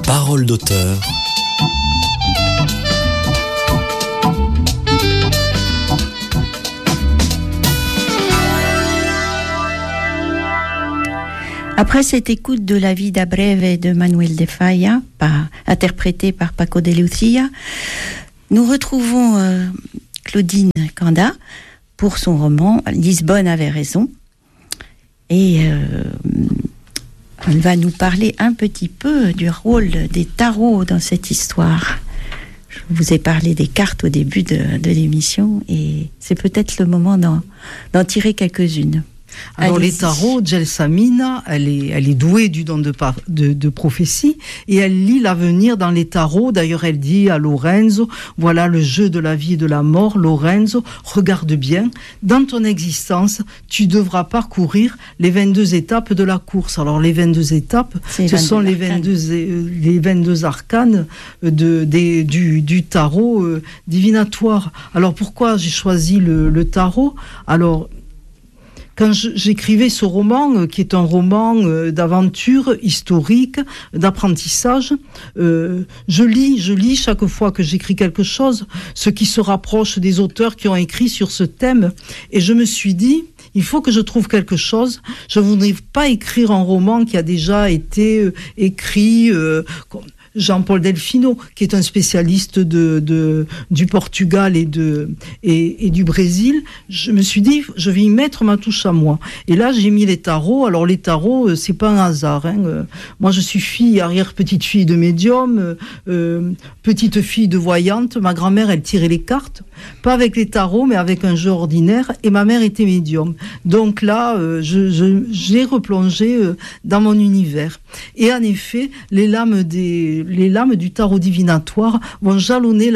Parole d'auteur. Après cette écoute de La Vida Breve de Manuel de Falla, interprétée par Paco de Lucia, nous retrouvons Claudine Canda pour son roman « Lisbonne avait raison ». Et elle va nous parler un petit peu du rôle des tarots dans cette histoire. Je vous ai parlé des cartes au début de l'émission et c'est peut-être le moment d'en tirer quelques-unes. Alors allez-y. Les tarots, Gelsamina, elle est douée du don de prophétie et elle lit l'avenir dans les tarots. D'ailleurs, elle dit à Lorenzo, voilà le jeu de la vie et de la mort. Lorenzo, regarde bien, dans ton existence, tu devras parcourir les 22 étapes de la course. Alors les 22 étapes, ce sont les 22 arcanes du tarot divinatoire. Alors pourquoi j'ai choisi le tarot ? Alors quand j'écrivais ce roman, qui est un roman d'aventure historique, d'apprentissage, je lis chaque fois que j'écris quelque chose, ce qui se rapproche des auteurs qui ont écrit sur ce thème. Et je me suis dit, il faut que je trouve quelque chose. Je ne voudrais pas écrire un roman qui a déjà été écrit... Jean-Paul Delfino, qui est un spécialiste du Portugal et du Brésil, je me suis dit, je vais y mettre ma touche à moi. Et là, j'ai mis les tarots. Alors, les tarots, c'est pas un hasard. Moi, je suis arrière-petite-fille de médium, petite-fille de voyante. Ma grand-mère, elle tirait les cartes. Pas avec les tarots, mais avec un jeu ordinaire. Et ma mère était médium. Donc là, j'ai replongé dans mon univers. Et en effet, les lames du tarot divinatoire vont jalonner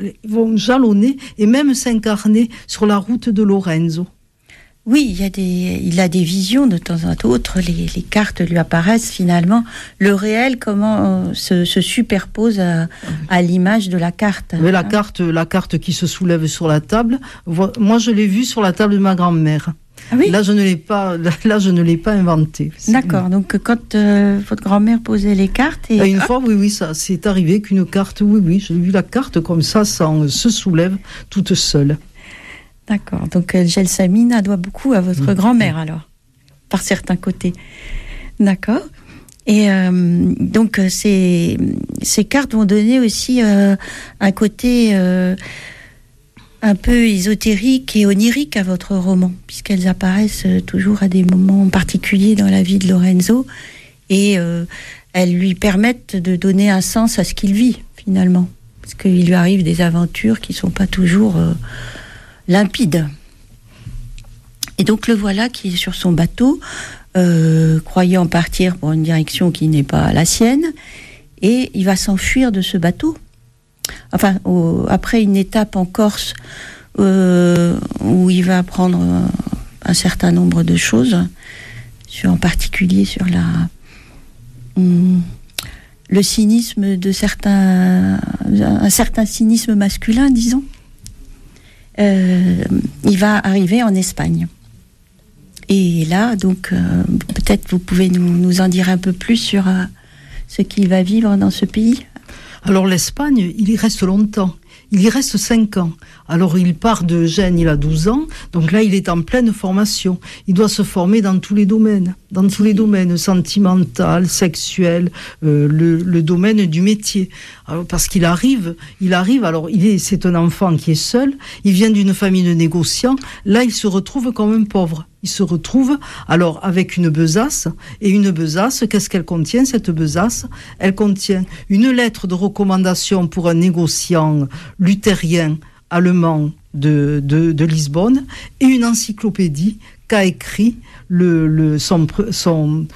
et même s'incarner sur la route de Lorenzo. Oui, il a des visions de temps en temps. Les cartes lui apparaissent finalement. Le réel, comment se superpose à l'image de la carte. Mais la carte qui se soulève sur la table, moi je l'ai vue sur la table de ma grand-mère. Ah oui. Là, je ne l'ai pas inventé. D'accord. Donc, quand votre grand-mère posait les cartes... Une fois, oui, ça c'est arrivé qu'une carte... Oui, j'ai vu la carte comme ça se soulève toute seule. D'accord. Donc, Gelsamina doit beaucoup à votre grand-mère, alors, par certains côtés. D'accord. Et donc, ces cartes vont donner aussi un côté... un peu ésotérique et onirique à votre roman, puisqu'elles apparaissent toujours à des moments particuliers dans la vie de Lorenzo, et elles lui permettent de donner un sens à ce qu'il vit, finalement, parce qu'il lui arrive des aventures qui ne sont pas toujours limpides. Et donc le voilà qui est sur son bateau, croyant partir pour une direction qui n'est pas la sienne, et il va s'enfuir de ce bateau. Enfin, après une étape en Corse où il va apprendre un certain nombre de choses, en particulier sur le cynisme de un certain cynisme masculin, disons. Il va arriver en Espagne. Et là, donc, peut-être vous pouvez nous en dire un peu plus sur ce qu'il va vivre dans ce pays. Alors l'Espagne, il y reste longtemps. Il y reste 5 ans. Alors il part de Gênes, il a 12 ans. Donc là, il est en pleine formation. Il doit se former dans tous les domaines. Dans tous les domaines, sentimental, sexuel, le domaine du métier. Alors, parce qu'il arrive, alors c'est un enfant qui est seul. Il vient d'une famille de négociants. Là, il se retrouve comme un pauvre. Il se retrouve alors avec une besace. Et une besace, qu'est-ce qu'elle contient, cette besace ? Elle contient une lettre de recommandation pour un négociant luthérien allemand de Lisbonne et une encyclopédie qu'a écrit son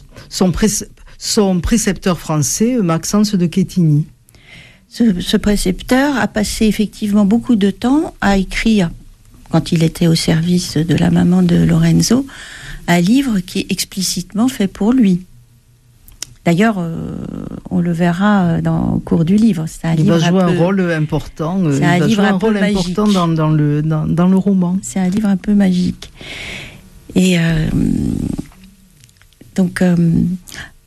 précepteur français, Maxence de Quetigny. Ce précepteur a passé effectivement beaucoup de temps à écrire, quand il était au service de la maman de Lorenzo, un livre qui est explicitement fait pour lui. D'ailleurs, on le verra au cours du livre. Il va jouer un rôle important. C'est un livre un peu magique dans le roman. C'est un livre un peu magique. Et donc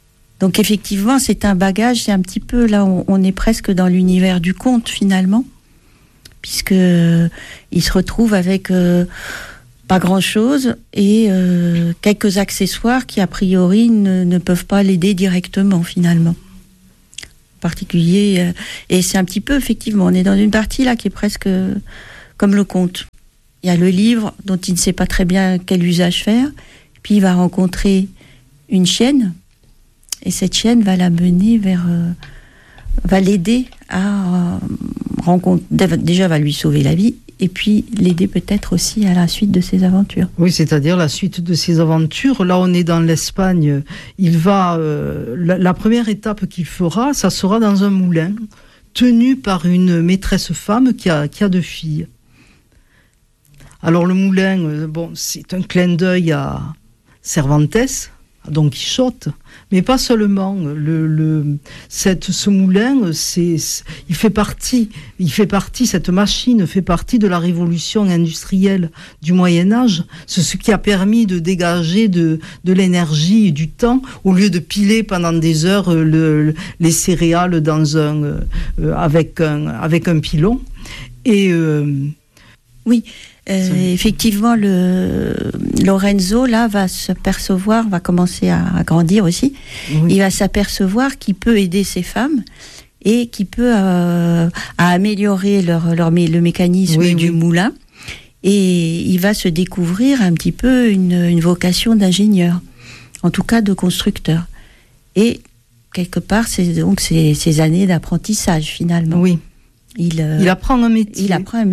Donc effectivement, c'est un bagage, c'est un petit peu, là, on est presque dans l'univers du conte, finalement, puisque il se retrouve avec pas grand-chose et quelques accessoires qui, a priori, ne peuvent pas l'aider directement, finalement. En particulier, et c'est un petit peu, effectivement, on est dans une partie, là, qui est presque comme le conte. Il y a le livre dont il ne sait pas très bien quel usage faire, puis il va rencontrer une chienne, et cette chienne va l'amener va l'aider à rencontrer, déjà va lui sauver la vie, et puis l'aider peut-être aussi à la suite de ses aventures. Oui, c'est-à-dire la suite de ses aventures. Là, on est dans l'Espagne. Il va, la première étape qu'il fera, ça sera dans un moulin, tenu par une maîtresse femme qui a 2 filles. Alors le moulin, c'est un clin d'œil à Cervantes, à Don Quichotte, mais pas seulement. Ce moulin, il fait partie, cette machine fait partie de la révolution industrielle du Moyen-Âge. C'est ce qui a permis de dégager de l'énergie et du temps, au lieu de piler pendant des heures les céréales avec un pilon. Et oui. Effectivement, Lorenzo là va commencer à grandir aussi. Oui. Il va s'apercevoir qu'il peut aider ces femmes et qu'il peut à améliorer le mécanisme du moulin. Et il va se découvrir un petit peu une vocation d'ingénieur, en tout cas de constructeur. Et quelque part, c'est donc ces années d'apprentissage finalement. Oui. Il apprend un métier.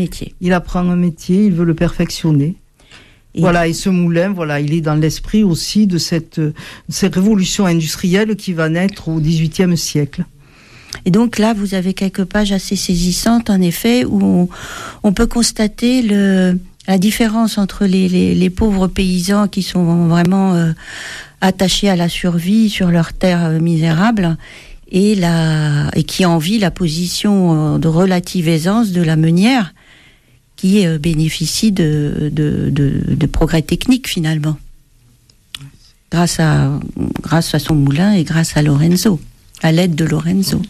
Il veut le perfectionner. Et ce moulin, il est dans l'esprit aussi de cette révolution industrielle qui va naître au XVIIIe siècle. Et donc là, vous avez quelques pages assez saisissantes, en effet, où on peut constater la différence entre les pauvres paysans qui sont vraiment attachés à la survie sur leurs terres misérables, et qui envie la position de relative aisance de la meunière, qui bénéficie de progrès techniques finalement, grâce à son moulin et grâce à Lorenzo, à l'aide de Lorenzo.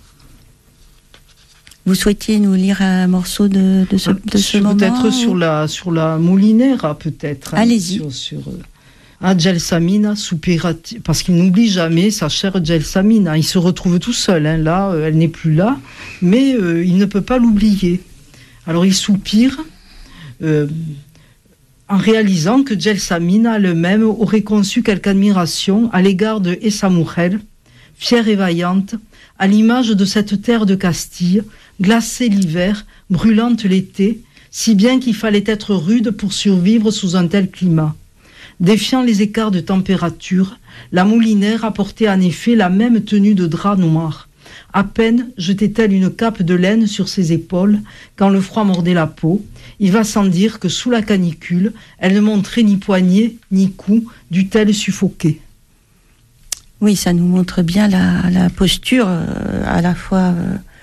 Vous souhaitiez nous lire un morceau de ce moment? Peut-être sur la Molinera, peut-être. Allez-y. Gelsamina soupira, parce qu'il n'oublie jamais sa chère Gelsamina. Il se retrouve tout seul, là, elle n'est plus là, mais il ne peut pas l'oublier. Alors il soupire en réalisant que Gelsamina elle-même aurait conçu quelque admiration à l'égard de Essa Mujer, fière et vaillante, à l'image de cette terre de Castille, glacée l'hiver, brûlante l'été, si bien qu'il fallait être rude pour survivre sous un tel climat. Défiant les écarts de température, la moulinère apportait en effet la même tenue de drap noir. À peine jetait-elle une cape de laine sur ses épaules quand le froid mordait la peau. Il va sans dire que sous la canicule, elle ne montrait ni poignée ni cou, dût-elle suffoquer. Oui, ça nous montre bien la posture à la fois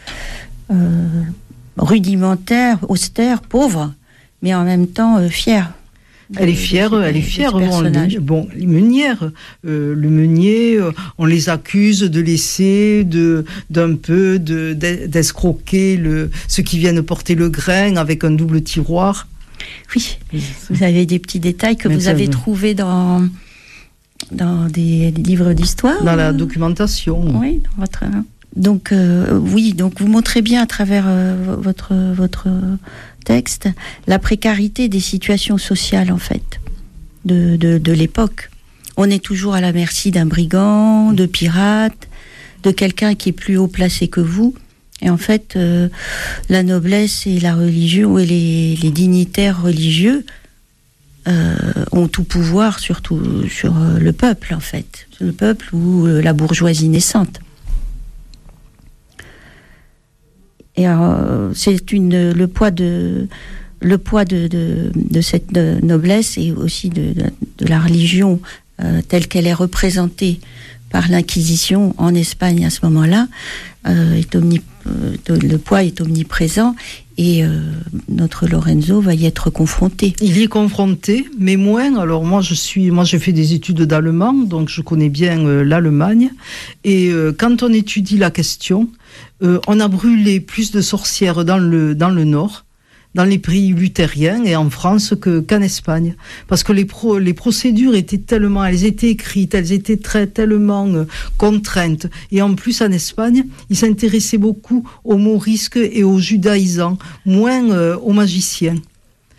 rudimentaire, austère, pauvre, mais en même temps fière. Elle est fière. Les meunières, le meunier, on les accuse de laisser, d'escroquer ceux qui viennent porter le grain avec un double tiroir. Oui, vous avez des petits détails que vous avez trouvés dans des livres d'histoire. Dans la documentation. Oui, dans votre... Donc vous montrez bien à travers votre texte la précarité des situations sociales en fait de l'époque. On est toujours à la merci d'un brigand, de pirates, de quelqu'un qui est plus haut placé que vous. Et en fait, la noblesse et la religion et les dignitaires religieux ont tout pouvoir surtout sur le peuple en fait, le peuple ou la bourgeoisie naissante. Et c'est le poids de cette noblesse et aussi de la religion telle qu'elle est représentée par l'Inquisition en Espagne à ce moment-là, le poids est omniprésent et notre Lorenzo va y être confronté. Il y est confronté, mais moins. Alors moi j'ai fait des études d'allemand, donc je connais bien l'Allemagne. Et quand on étudie la question, on a brûlé plus de sorcières dans le nord, dans les pays luthériens et en France qu'en Espagne. Parce que les procédures étaient elles étaient écrites, elles étaient tellement contraintes. Et en plus, en Espagne, ils s'intéressaient beaucoup aux morisques et aux judaïsants, moins aux magiciens.